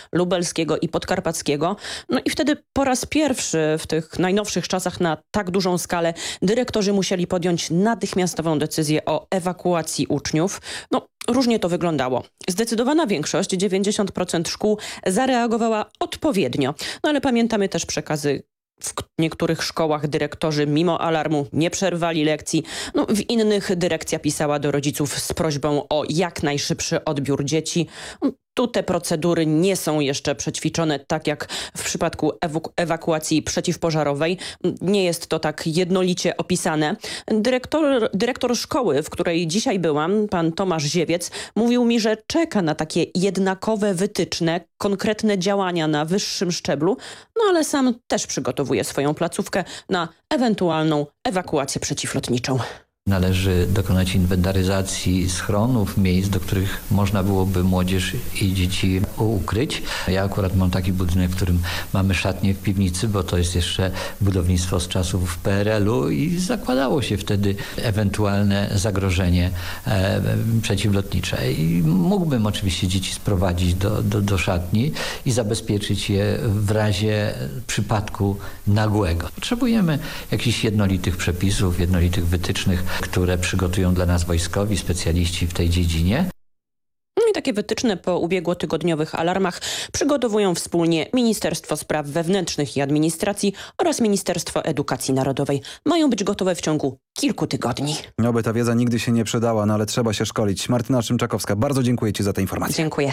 lubelskiego i podkarpackiego. No i wtedy po raz pierwszy w tych najnowszych czasach na tak dużą skalę dyrektorzy musieli podjąć natychmiastową decyzję o ewakuacji uczniów. No, różnie to wyglądało. Zdecydowana większość, 90% szkół zareagowała odpowiednio. No ale pamiętamy też przekazy. W niektórych szkołach dyrektorzy mimo alarmu nie przerwali lekcji. No, w innych dyrekcja pisała do rodziców z prośbą o jak najszybszy odbiór dzieci. Tu te procedury nie są jeszcze przećwiczone tak jak w przypadku ewakuacji przeciwpożarowej. Nie jest to tak jednolicie opisane. Dyrektor szkoły, w której dzisiaj byłam, pan Tomasz Ziewiec, mówił mi, że czeka na takie jednakowe wytyczne, konkretne działania na wyższym szczeblu, no ale sam też przygotowuje swoją placówkę na ewentualną ewakuację przeciwlotniczą. Należy dokonać inwentaryzacji schronów, miejsc, do których można byłoby młodzież i dzieci ukryć. Ja akurat mam taki budynek, w którym mamy szatnię w piwnicy, bo to jest jeszcze budownictwo z czasów PRL-u i zakładało się wtedy ewentualne zagrożenie przeciwlotnicze. I mógłbym oczywiście dzieci sprowadzić do szatni i zabezpieczyć je w razie przypadku nagłego. Potrzebujemy jakichś jednolitych przepisów, jednolitych wytycznych, które przygotują dla nas wojskowi, specjaliści w tej dziedzinie. I takie wytyczne po ubiegłotygodniowych alarmach przygotowują wspólnie Ministerstwo Spraw Wewnętrznych i Administracji oraz Ministerstwo Edukacji Narodowej. Mają być gotowe w ciągu kilku tygodni. Oby ta wiedza nigdy się nie przydała, no ale trzeba się szkolić. Martyna Szymczakowska, bardzo dziękuję Ci za tę informację. Dziękuję.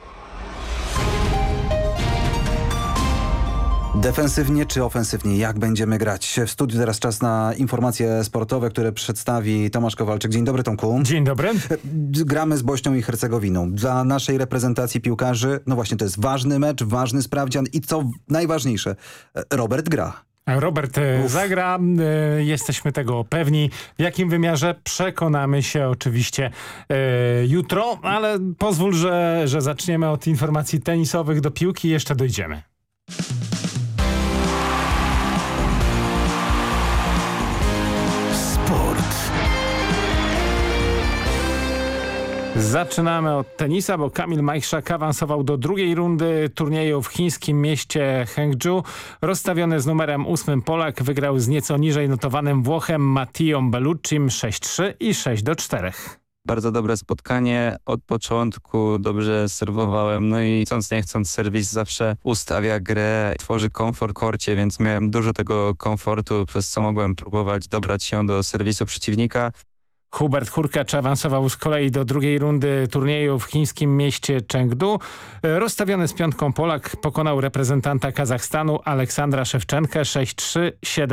Defensywnie czy ofensywnie? Jak będziemy grać? W studiu teraz czas na informacje sportowe, które przedstawi Tomasz Kowalczyk. Dzień dobry, Tomku. Dzień dobry. Gramy z Bośnią i Hercegowiną. Dla naszej reprezentacji piłkarzy, no właśnie to jest ważny mecz, ważny sprawdzian i co najważniejsze, Robert gra. Robert zagra, jesteśmy tego pewni. W jakim wymiarze przekonamy się oczywiście jutro, ale pozwól, że zaczniemy od informacji tenisowych. Do piłki jeszcze dojdziemy. Zaczynamy od tenisa, bo Kamil Majchrzak awansował do drugiej rundy turnieju w chińskim mieście Hangzhou. Rozstawiony z numerem 8 Polak wygrał z nieco niżej notowanym Włochem Mattią Belluccim 6-3 i 6-4. Bardzo dobre spotkanie. Od początku dobrze serwowałem, no i chcąc nie chcąc serwis zawsze ustawia grę, tworzy komfort w korcie, więc miałem dużo tego komfortu, przez co mogłem próbować dobrać się do serwisu przeciwnika. Hubert Hurkacz awansował z kolei do drugiej rundy turnieju w chińskim mieście Chengdu. Rozstawiony z piątką Polak pokonał reprezentanta Kazachstanu Aleksandra Szewczenkę 6-3,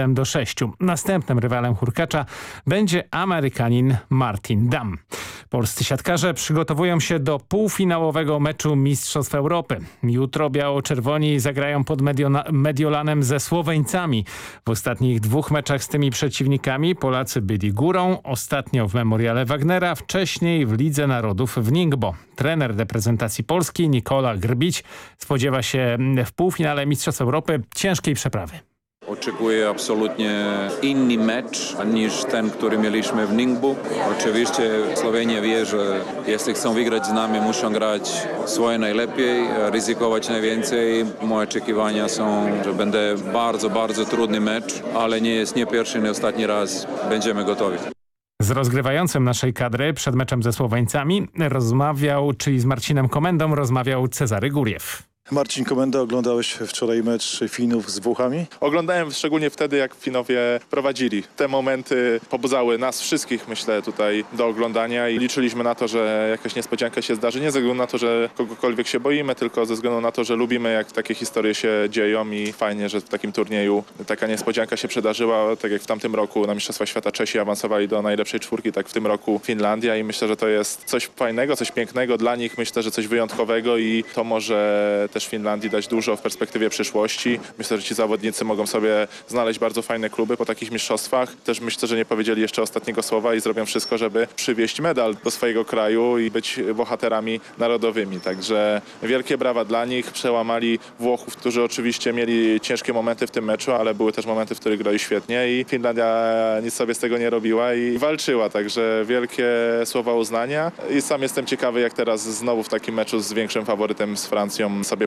7-6. Następnym rywalem Hurkacza będzie Amerykanin Martin Damm. Polscy siatkarze przygotowują się do półfinałowego meczu Mistrzostw Europy. Jutro biało-czerwoni zagrają pod Mediolanem ze Słoweńcami. W ostatnich dwóch meczach z tymi przeciwnikami Polacy byli górą, ostatnio w Memoriale Wagnera, wcześniej w Lidze Narodów w Ningbo. Trener reprezentacji Polski Nikola Grbić spodziewa się w półfinale Mistrzostw Europy ciężkiej przeprawy. Oczekuję absolutnie inny mecz niż ten, który mieliśmy w Ningbu. Oczywiście Słowenia wie, że jeśli chcą wygrać z nami, muszą grać swoje najlepiej, ryzykować najwięcej. Moje oczekiwania są, że będzie bardzo, bardzo trudny mecz, ale nie jest nie pierwszy, nie ostatni raz. Będziemy gotowi. Z rozgrywającym naszej kadry przed meczem ze Słoweńcami rozmawiał, czyli z Marcinem Komendą, rozmawiał Cezary Góriew. Marcin Komenda, oglądałeś wczoraj mecz Finów z Włochami? Oglądałem szczególnie wtedy, jak Finowie prowadzili. Te momenty pobudzały nas wszystkich, myślę, tutaj do oglądania i liczyliśmy na to, że jakaś niespodzianka się zdarzy. Nie ze względu na to, że kogokolwiek się boimy, tylko ze względu na to, że lubimy, jak takie historie się dzieją i fajnie, że w takim turnieju taka niespodzianka się przydarzyła. Tak jak w tamtym roku na Mistrzostwa Świata Czesi awansowali do najlepszej czwórki, tak w tym roku Finlandia i myślę, że to jest coś fajnego, coś pięknego dla nich. Myślę, że coś wyjątkowego i to może też Finlandii dać dużo w perspektywie przyszłości. Myślę, że ci zawodnicy mogą sobie znaleźć bardzo fajne kluby po takich mistrzostwach. Też myślę, że nie powiedzieli jeszcze ostatniego słowa i zrobią wszystko, żeby przywieźć medal do swojego kraju i być bohaterami narodowymi. Także wielkie brawa dla nich. Przełamali Włochów, którzy oczywiście mieli ciężkie momenty w tym meczu, ale były też momenty, w których grali świetnie i Finlandia nic sobie z tego nie robiła i walczyła. Także wielkie słowa uznania i sam jestem ciekawy, jak teraz znowu w takim meczu z większym faworytem z Francją sobie